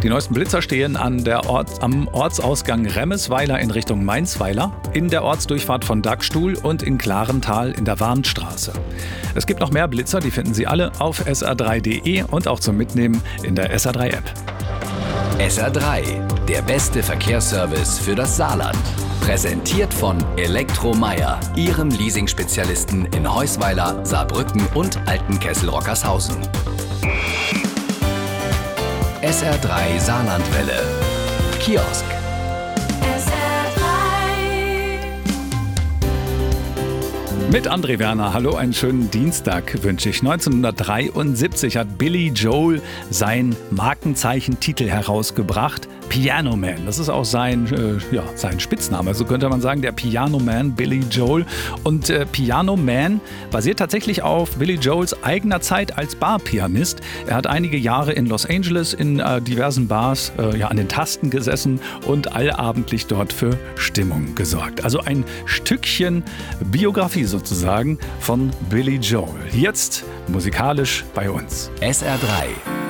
Die neuesten Blitzer stehen am Ortsausgang Remesweiler in Richtung Mainzweiler, in der Ortsdurchfahrt von Dagstuhl und in Klarental in der Warnstraße. Es gibt noch mehr Blitzer, die finden Sie alle auf sr3.de und auch zum Mitnehmen in der SR3-App. SR3, der beste Verkehrsservice für das Saarland. Präsentiert von Elektromeier, Ihrem Leasing-Spezialisten in Heusweiler, Saarbrücken und Altenkessel-Rockershausen. SR3 Saarlandwelle. Kiosk. Mit André Werner, hallo, einen schönen Dienstag wünsche ich. 1973 hat Billy Joel sein Markenzeichentitel herausgebracht, Piano Man. Das ist auch sein Spitzname, so könnte man sagen, der Piano Man, Billy Joel. Und Piano Man basiert tatsächlich auf Billy Joels eigener Zeit als Barpianist. Er hat einige Jahre in Los Angeles in diversen Bars an den Tasten gesessen und allabendlich dort für Stimmung gesorgt. Also ein Stückchen Biografie sozusagen von Billy Joel. Jetzt musikalisch bei uns. SR3